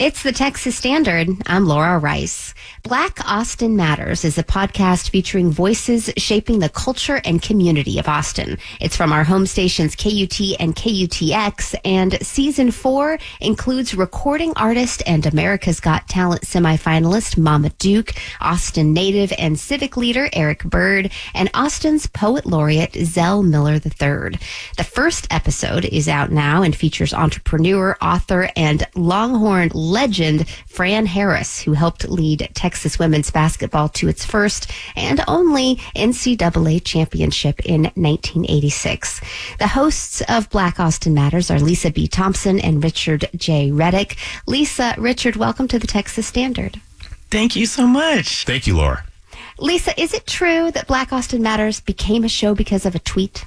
It's the Texas Standard. I'm Laura Rice. Black Austin Matters is a podcast featuring voices shaping the culture and community of Austin. It's from our home stations KUT and KUTX, and season 4 includes recording artist and America's Got Talent semifinalist Mama Duke, Austin native and civic leader Eric Bird, and Austin's poet laureate Zell Miller III. The first episode is out now and features entrepreneur, author, and Longhorn legend Fran Harris, who helped lead Texas women's basketball to its first and only NCAA championship in 1986. The hosts of Black Austin Matters are Lisa B. Thompson and Richard J. Reddick. Lisa, Richard, welcome to the Texas Standard. Thank you so much. Thank you, Laura. Lisa, is it true that Black Austin Matters became a show because of a tweet?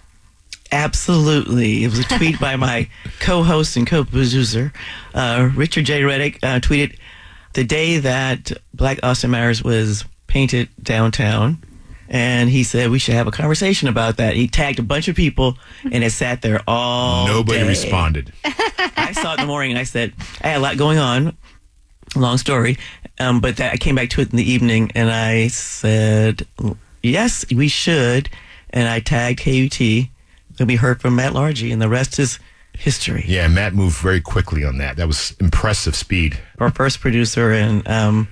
Absolutely. It was a tweet by my co-host and co-producer, Richard J. Reddick, tweeted the day that Black Austin Matters was painted downtown. And he said we should have a conversation about that. He tagged a bunch of people and it sat there all Nobody day. responded. I saw it in the morning and I said, I had a lot going on. Long story. But I came back to it in the evening and I said, yes, we should. And I tagged KUT. Then we heard from Matt Largy, and the rest is history. Yeah, Matt moved very quickly on that. That was impressive speed. Our first producer and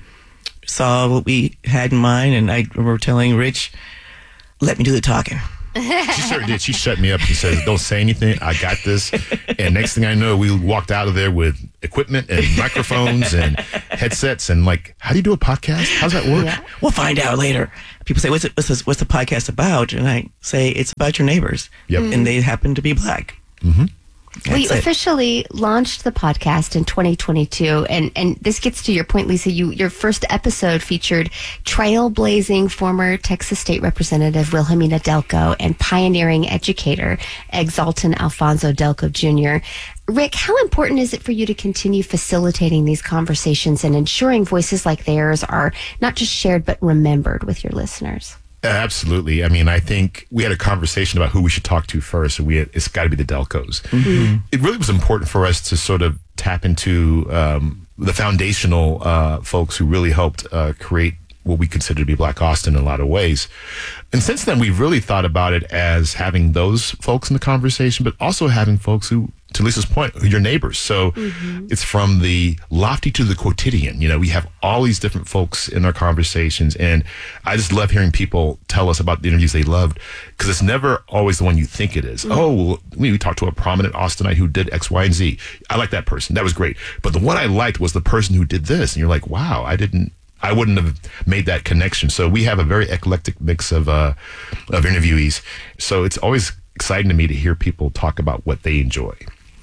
saw what we had in mind, and I remember telling Rich, let me do the talking. She sure did. She shut me up. She said, don't say anything. I got this. And next thing I know, we walked out of there with equipment and microphones and headsets and like, how do you do a podcast? How does that work? Yeah. We'll find out later. People say, what's the podcast about? And I say, it's about your neighbors. Yep. And they happen to be Black. Mm-hmm. We officially launched the podcast in 2022, and this gets to your point, Lisa. Your first episode featured trailblazing former Texas State Representative Wilhelmina Delco and pioneering educator Exalton Alfonso Delco Jr. Rick, how important is it for you to continue facilitating these conversations and ensuring voices like theirs are not just shared but remembered with your listeners? Absolutely. I mean, I think we had a conversation about who we should talk to first, and it's got to be the Delcos. Mm-hmm. It really was important for us to sort of tap into the foundational folks who really helped create what we consider to be Black Austin in a lot of ways. And since then, we've really thought about it as having those folks in the conversation, but also having folks who, to Lisa's point, are your neighbors. So It's from the lofty to the quotidian. You know, we have all these different folks in our conversations, and I just love hearing people tell us about the interviews they loved, because it's never always the one you think it is. Oh, well, we talked to a prominent Austinite who did X, Y, and Z. I like that person. That was great. But the one I liked was the person who did this. And you're like, wow, I wouldn't have made that connection. So we have a very eclectic mix of interviewees. So it's always exciting to me to hear people talk about what they enjoy.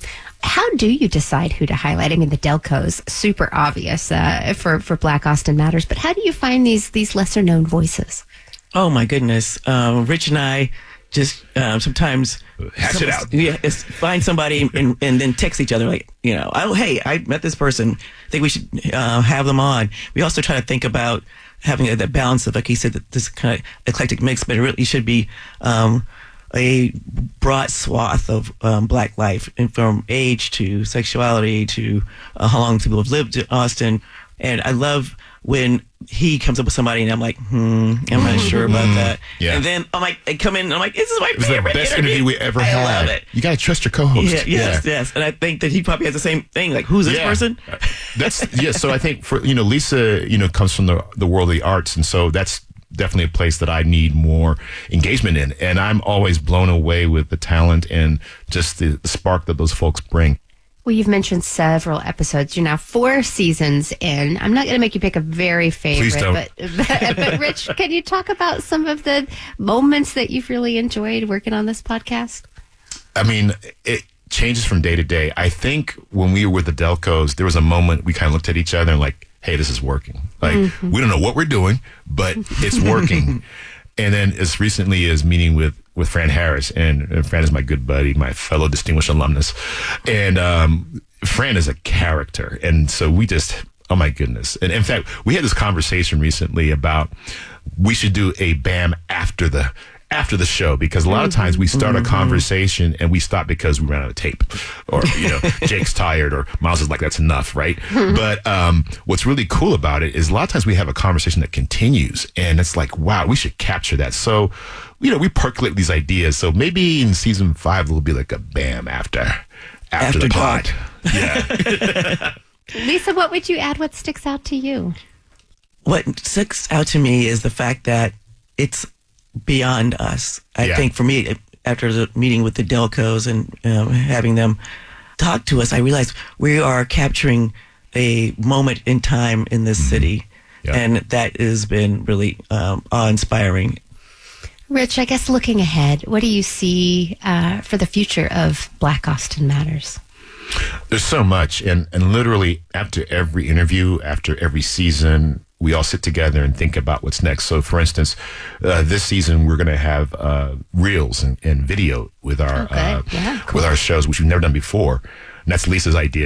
How do you decide who to highlight? I mean, the Delcos, super obvious for Black Austin Matters, but how do you find these lesser known voices? Oh my goodness. Rich and I just sometimes hash it out. Yeah, find somebody and then text each other like, oh, hey, I met this person. I think we should have them on. We also try to think about having that balance of, like you said, this kind of eclectic mix, but it really should be a broad swath of Black life, and from age to sexuality to how long people have lived in Austin. And I love when he comes up with somebody and I'm like, I'm not sure about that. Yeah. And then I come in and I'm like, this is my favorite It was the best interview we ever had. I love it. You got to trust your co-host. Yes. And I think that he probably has the same thing. Like, who's this person? So I think for, Lisa, comes from the world of the arts. And so that's definitely a place that I need more engagement in. And I'm always blown away with the talent and just the spark that those folks bring. Well, you've mentioned several episodes. You're now 4 seasons in. I'm not going to make you pick a very favorite. Please don't. But Rich, can you talk about some of the moments that you've really enjoyed working on this podcast? I mean, it changes from day to day. I think when we were with the Delcos, there was a moment we kind of looked at each other and like, hey, this is working. Like, we don't know what we're doing, but it's working. And then as recently as meeting with Fran Harris, and Fran is my good buddy, my fellow distinguished alumnus. And Fran is a character. And so we just, oh my goodness. And in fact, we had this conversation recently about we should do a BAM after the after the show, because a lot of times we start a conversation and we stop because we ran out of tape, or Jake's tired, or Miles is like, that's enough, right? But what's really cool about it is a lot of times we have a conversation that continues, and it's like, wow, we should capture that. So we percolate these ideas. So maybe in season 5 there'll be like a bam after the pod. Yeah. Lisa, what would you add? What sticks out to you? What sticks out to me is the fact that it's beyond us. I think for me, after the meeting with the Delcos and having them talk to us, I realized we are capturing a moment in time in this city. Yep. And that has been really awe-inspiring. Rich, I guess looking ahead, what do you see for the future of Black Austin Matters? There's so much. And literally after every interview, after every season, we all sit together and think about what's next. So, for instance, this season we're going to have reels and video with our with our shows, which we've never done before. And that's Lisa's idea.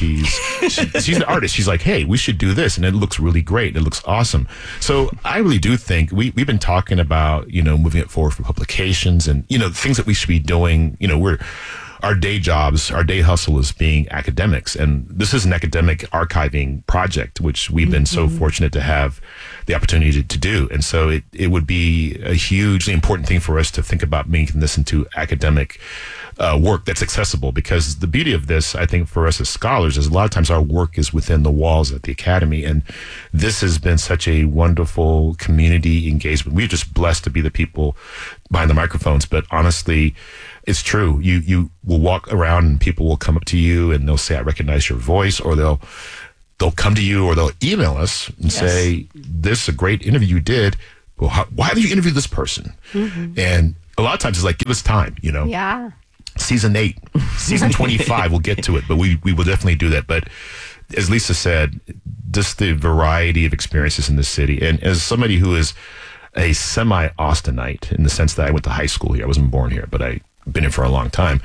She's an artist. She's like, hey, we should do this, and it looks really great. It looks awesome. So I really do think we've been talking about moving it forward for publications and things that we should be doing. Our day jobs, our day hustle is being academics. And this is an academic archiving project, which we've been so fortunate to have the opportunity to do. And so it would be a hugely important thing for us to think about making this into academic work that's accessible, because the beauty of this, I think, for us as scholars is a lot of times our work is within the walls at the Academy. And this has been such a wonderful community engagement. We're just blessed to be the people behind the microphones. But honestly, it's true. You will walk around and people will come up to you and they'll say, I recognize your voice, or they'll come to you, or they'll email us and say, this is a great interview you did. Well, why did you interview this person? And a lot of times it's like, give us time, Yeah. Season 8, season 25, we'll get to it, but we will definitely do that. But as Lisa said, just the variety of experiences in the city. And as somebody who is a semi-Austinite, in the sense that I went to high school here, I wasn't born here, but I've been here for a long time,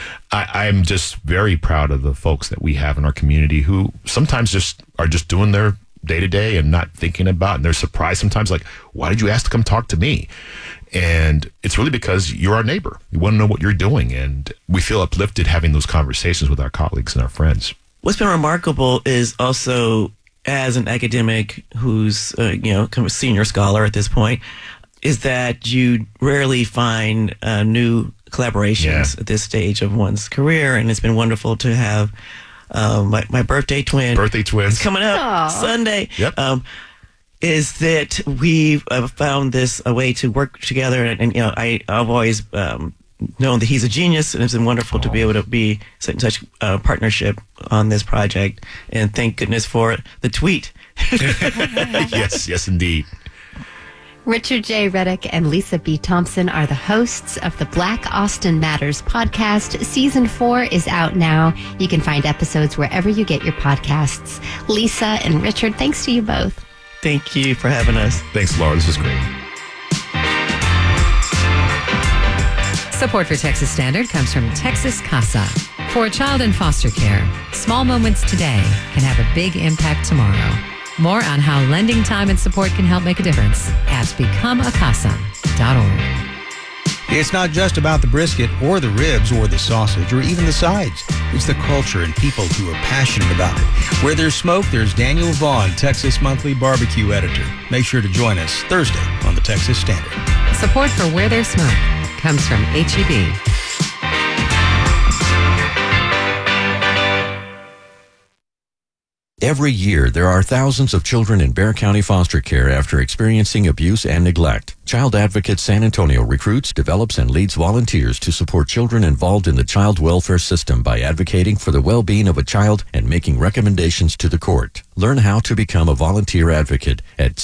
I'm just very proud of the folks that we have in our community who sometimes are just doing their day-to-day and not thinking about, and they're surprised sometimes, like, why did you ask to come talk to me? And it's really because you're our neighbor. We want to know what you're doing. And we feel uplifted having those conversations with our colleagues and our friends. What's been remarkable is also, as an academic who's, kind of a senior scholar at this point, is that you rarely find new collaborations at this stage of one's career. And it's been wonderful to have my birthday twin. Birthday twins. It's coming up Sunday. Yep. Is that we've found this a way to work together, and I've always known that he's a genius, and it's been wonderful to be able to be in such a partnership on this project. And thank goodness for the tweet. Yes, indeed. Richard J. Reddick and Lisa B. Thompson are the hosts of the Black Austin Matters podcast. Season 4 is out now. You can find episodes wherever you get your podcasts. Lisa and Richard, thanks to you both. Thank you for having us. Thanks, Laura. This is great. Support for Texas Standard comes from Texas Casa. For a child in foster care, small moments today can have a big impact tomorrow. More on how lending time and support can help make a difference at becomeacasa.org. It's not just about the brisket or the ribs or the sausage or even the sides. It's the culture and people who are passionate about it. Where there's smoke, there's Daniel Vaughn, Texas Monthly Barbecue Editor. Make sure to join us Thursday on the Texas Standard. Support for Where There's Smoke comes from H-E-B. Every year, there are thousands of children in Bexar County foster care after experiencing abuse and neglect. Child Advocate San Antonio recruits, develops, and leads volunteers to support children involved in the child welfare system by advocating for the well-being of a child and making recommendations to the court. Learn how to become a volunteer advocate at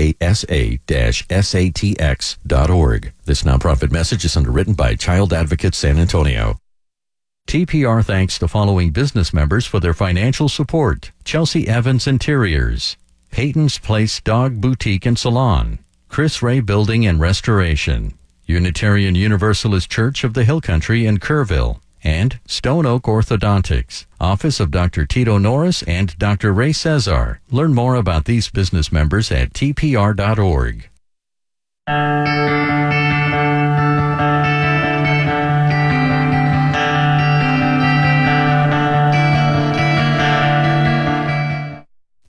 casa-satx.org. This nonprofit message is underwritten by Child Advocate San Antonio. TPR thanks the following business members for their financial support: Chelsea Evans Interiors, Peyton's Place Dog Boutique and Salon, Chris Ray Building and Restoration, Unitarian Universalist Church of the Hill Country in Kerrville, and Stone Oak Orthodontics, Office of Dr. Tito Norris and Dr. Ray Cesar. Learn more about these business members at tpr.org.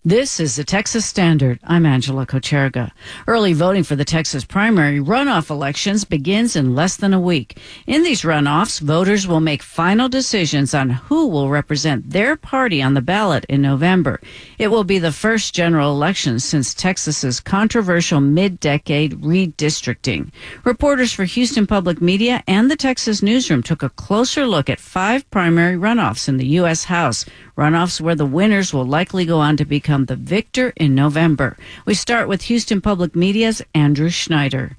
This is the Texas Standard. I'm Angela Kocherga. Early voting for the Texas primary runoff elections begins in less than a week. In these runoffs, voters will make final decisions on who will represent their party on the ballot in November. It will be the first general election since Texas's controversial mid-decade redistricting. Reporters for Houston Public Media and the Texas Newsroom took a closer look at 5 primary runoffs in the U.S. House. Runoffs where the winners will likely go on to become the victor in November. We start with Houston Public Media's Andrew Schneider.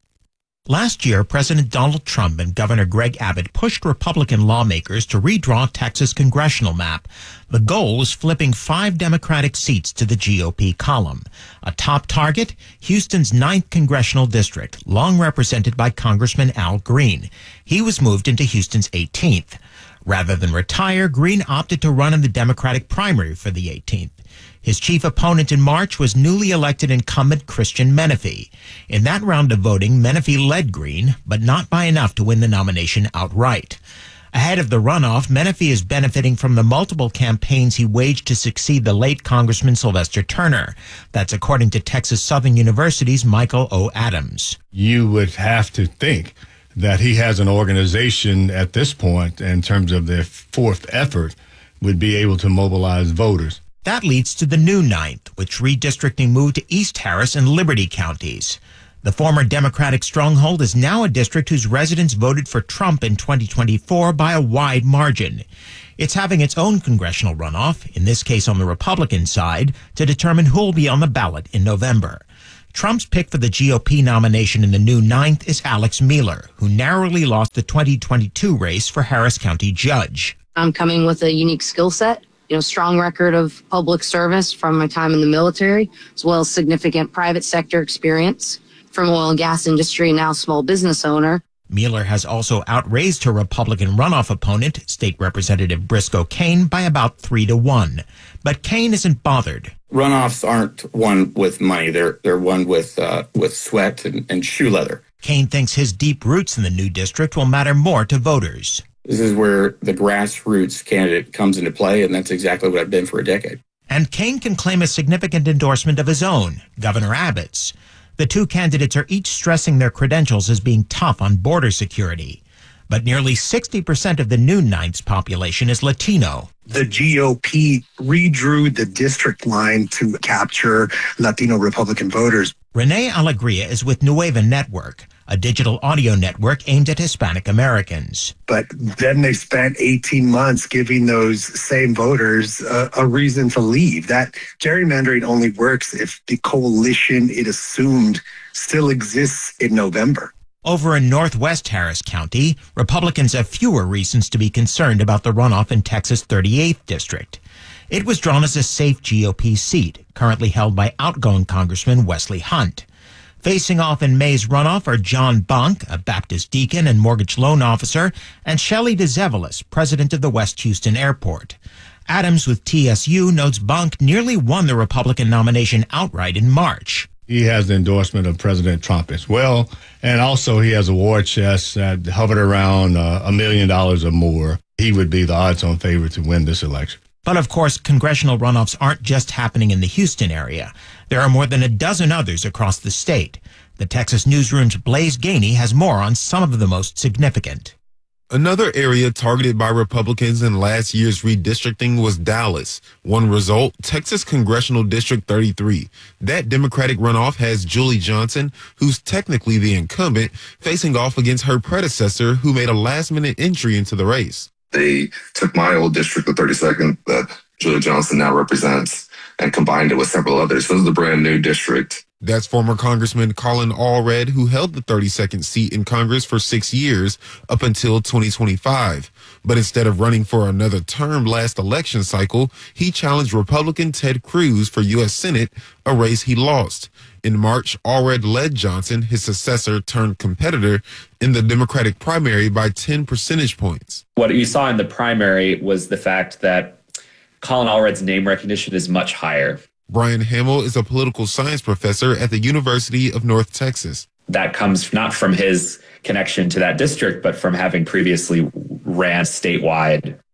Last year, President Donald Trump and Governor Greg Abbott pushed Republican lawmakers to redraw Texas' congressional map. The goal was flipping 5 Democratic seats to the GOP column. A top target, Houston's 9th congressional district, long represented by Congressman Al Green. He was moved into Houston's 18th. Rather than retire, Green opted to run in the Democratic primary for the 18th. His chief opponent in March was newly elected incumbent Christian Menefee. In that round of voting, Menefee led Green, but not by enough to win the nomination outright. Ahead of the runoff, Menefee is benefiting from the multiple campaigns he waged to succeed the late Congressman Sylvester Turner. That's according to Texas Southern University's Michael O. Adams. You would have to think that he has an organization at this point in terms of their 4th effort would be able to mobilize voters. That leads to the new 9th, which redistricting moved to East Harris and Liberty counties. The former Democratic stronghold is now a district whose residents voted for Trump in 2024 by a wide margin. It's having its own congressional runoff, in this case on the Republican side, to determine who will be on the ballot in November. Trump's pick for the GOP nomination in the new 9th is Alex Mueller, who narrowly lost the 2022 race for Harris County judge. I'm coming with a unique skill set, strong record of public service from my time in the military, as well as significant private sector experience from oil and gas industry, now small business owner. Mueller has also outraised her Republican runoff opponent, State Representative Briscoe Cain, by about 3-1. But Cain isn't bothered. Runoffs aren't won with money. They're won with sweat and shoe leather. Cain thinks his deep roots in the new district will matter more to voters. This is where the grassroots candidate comes into play, and that's exactly what I've been for a decade. And Cain can claim a significant endorsement of his own, Governor Abbott's. The two candidates are each stressing their credentials as being tough on border security. But nearly 60% of the new 9th's population is Latino. The GOP redrew the district line to capture Latino Republican voters. Renee Alegria is with Nueva Network, a digital audio network aimed at Hispanic Americans. But then they spent 18 months giving those same voters a reason to leave. That gerrymandering only works if the coalition it assumed still exists in November. Over in Northwest Harris County, Republicans have fewer reasons to be concerned about the runoff in Texas' 38th district. It was drawn as a safe GOP seat, currently held by outgoing Congressman Wesley Hunt. Facing off in May's runoff are John Bunk, a Baptist deacon and mortgage loan officer, and Shelley DeZevelis, president of the West Houston Airport. Adams with TSU notes Bunk nearly won the Republican nomination outright in March. He has the endorsement of President Trump as well, and also he has a war chest that hovered around $1 million or more. He would be the odds-on favorite to win this election. But of course, congressional runoffs aren't just happening in the Houston area. There are more than a dozen others across the state. The Texas Newsroom's Blaze Gainey has more on some of the most significant. Another area targeted by Republicans in last year's redistricting was Dallas. One result, Texas Congressional District 33. That Democratic runoff has Julie Johnson, who's technically the incumbent, facing off against her predecessor, who made a last-minute entry into the race. They took my old district, the 32nd, that Julie Johnson now represents, and combined it with several others. So this is a brand new district. That's former Congressman Colin Allred, who held the 32nd seat in Congress for 6 years up until 2025. But instead of running for another term last election cycle, he challenged Republican Ted Cruz for U.S. Senate, a race he lost. In March, Allred led Johnson, his successor turned competitor, in the Democratic primary by 10 percentage points. What you saw in the primary was the fact that Colin Allred's name recognition is much higher. Brian Hamill is a political science professor at the University of North Texas. That comes not from his connection to that district, but from having previously ran statewide.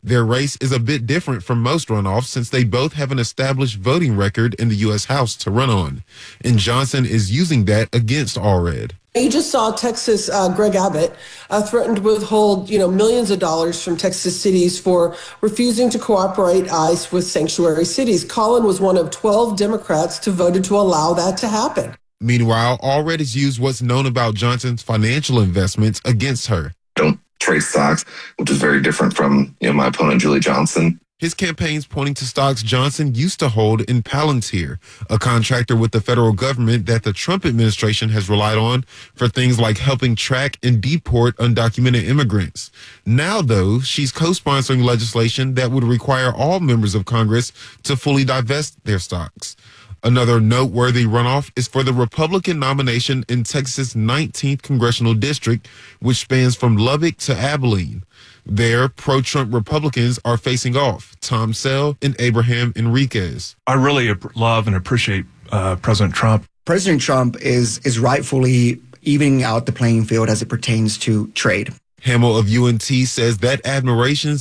Their race is a bit different from most runoffs since they both have an established voting record in the U.S. House to run on, and Johnson is using that against Allred. You just saw Texas Greg Abbott threatened to withhold, millions of dollars from Texas cities for refusing to cooperate ICE with sanctuary cities. Colin was one of 12 Democrats who voted to allow that to happen. Meanwhile, Allred has used what's known about Johnson's financial investments against her. Don't trade stocks, which is very different from my opponent, Julie Johnson. His campaign's pointing to stocks Johnson used to hold in Palantir, a contractor with the federal government that the Trump administration has relied on for things like helping track and deport undocumented immigrants. Now, though, she's co-sponsoring legislation that would require all members of Congress to fully divest their stocks. Another noteworthy runoff is for the Republican nomination in Texas' 19th congressional district, which spans from Lubbock to Abilene. There, pro-Trump Republicans are facing off, Tom Sell and Abraham Enriquez. I really love and appreciate President Trump. President Trump is rightfully evening out the playing field as it pertains to trade. Hamill of UNT says that admiration's